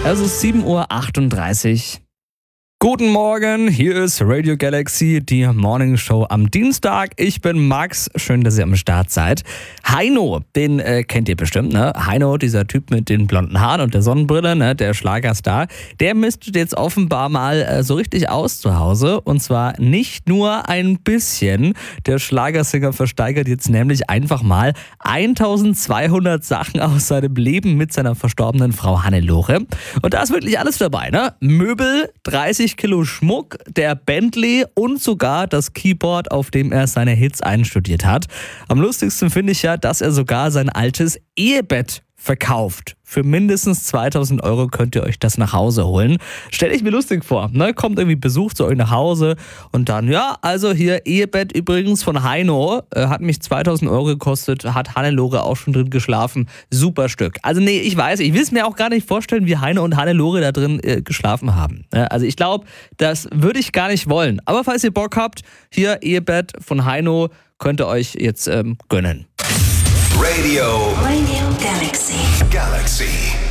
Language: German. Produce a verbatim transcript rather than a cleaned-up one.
Es ist sieben Uhr achtunddreißig. Guten Morgen, hier ist Radio Galaxy, die Morning Show am Dienstag. Ich bin Max, schön, dass ihr am Start seid. Heino, den äh, kennt ihr bestimmt, ne? Heino, dieser Typ mit den blonden Haaren und der Sonnenbrille, ne? Der Schlagerstar, der mistet jetzt offenbar mal äh, so richtig aus zu Hause. Und zwar nicht nur ein bisschen. Der Schlagersänger versteigert jetzt nämlich einfach mal eintausendzweihundert Sachen aus seinem Leben mit seiner verstorbenen Frau Hannelore. Und da ist wirklich alles dabei, ne? Möbel, dreißig Kilo Schmuck, der Bentley und sogar das Keyboard, auf dem er seine Hits einstudiert hat. Am lustigsten finde ich ja, dass er sogar sein altes Ehebett verkauft. Für mindestens zweitausend Euro könnt ihr euch das nach Hause holen. Stell ich mir lustig vor, ne? Kommt irgendwie Besuch zu euch nach Hause und dann, ja, also hier Ehebett übrigens von Heino, äh, hat mich zweitausend Euro gekostet, hat Hannelore auch schon drin geschlafen. Super Stück. Also nee, ich weiß, ich will es mir auch gar nicht vorstellen, wie Heino und Hannelore da drin äh, geschlafen haben. Ja, also ich glaube, das würde ich gar nicht wollen. Aber falls ihr Bock habt, hier Ehebett von Heino, könnt ihr euch jetzt ähm, gönnen. Radio. Radio Galaxy. Galaxy.